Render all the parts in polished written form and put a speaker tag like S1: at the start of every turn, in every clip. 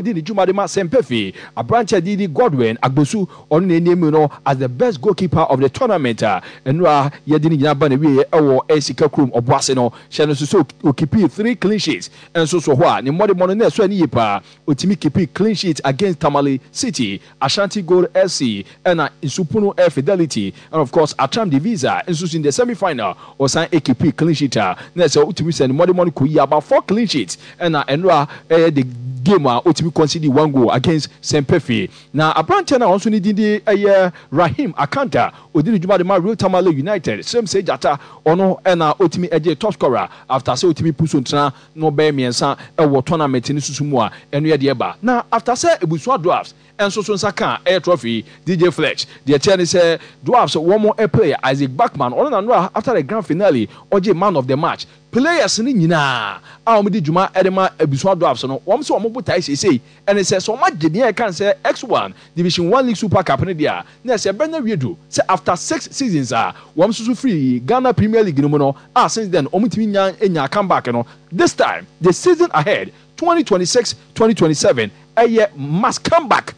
S1: odi ni juma de ma Sempefi abranche Didi Godwin Agbosu onu na name no as the best goalkeeper of the tournament enra yedi ni nyaba na wie ewo Esika Krum Oboase no she no so okipi 3 clean sheets enso so ho a ni mode mono na so ani yipa otimi kipi clean sheet against Tamale City, Ashanti Gold SC and Isupuno Air Fidelity, and of course Atram Divisa enso in the semi-final or sign AKP clean sheet na so otimi send mode mono ku yi about 4 clean sheets and enra the game otimi concede 1 goal against Sempefi. Na abranche na onso ni dindi Rahim Akanta odini juma de ma Real Tamale United same say jata ono na otimi eje top scorer after say otimi puso ntra no be miensa ewo tournament ni susumu a eno ye de ba na after say ebusu drafts enso so nsaka air trophy DJ Fletch the chairman say drafts one more player Isaac Backman ono na no after the grand finale oje man of the match players ni nyina a omdi juma edema ebusu drafts no wom so omo botai sei and say so much de e kan say X1 Division 1 League Super Cup ne dia na say benya wiedu say after 6 seasons wom so free Ghana Premier League no no since then omutimi nya comeback no this time the season ahead 2026-2027 must come back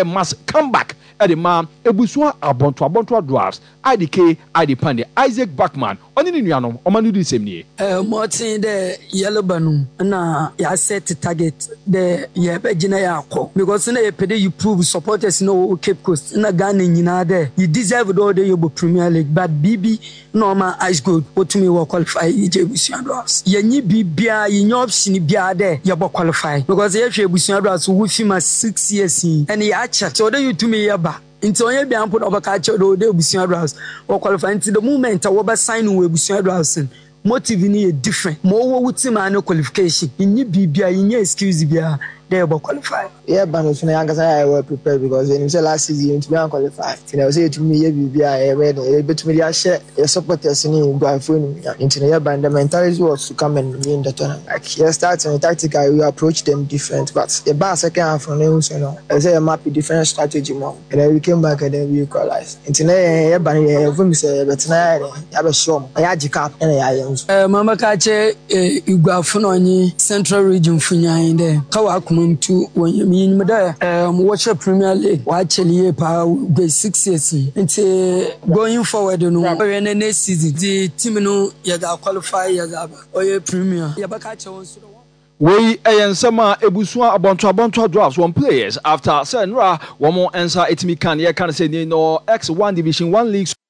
S1: Edema Ebusua Abonto drafts IDK ID Pande Isaac Backman oni ni nuanom omanu di semnie
S2: Martin the yellow banu na ya set target the ye begina ya akọ because na ye pede you prove supporters no Cape Coast na Ghana nyina there you deserve all the Yobo Premier League but BB normal ice gold otumi wo qualify Ebusua drafts ye nyi bibia ye nyi option bia there ye bo qualify because ye hwe Ebusua drafts wo fi ma 6 years and ya cha so the you to me ye ba into onye bia put obaka cha do de Ebusua drafts wo qualify into the moment wo ba sign wo Ebusua drafts motive ni different mo wo wuti ma no qualification nyi bibia nyi excuse bia they will qualify.
S3: Yeah, but if I were prepared because when you say last season to be unqualified, I say to me, you are but me, I share your supporters in phone into the band. The mentality was to come and win the tournament. Like, you start and tactical, you approach them different, but the bar second half from them, you know, I say a map different strategy more. And then we came back and then we equalized. Into the band, when we say, but tonight, I have a show, I had cap and I am.
S2: Mama Kache, you go for Central Region Funya in there. Kawakum. To when you mean watch a Premier League watch a power 6 years into going forward next season the team no yaga qualify yaga or Premier
S1: we ensema Ebusua Abonto drafts one players after Senra one more answer etimi kan ye kan say no X1 Division 1 League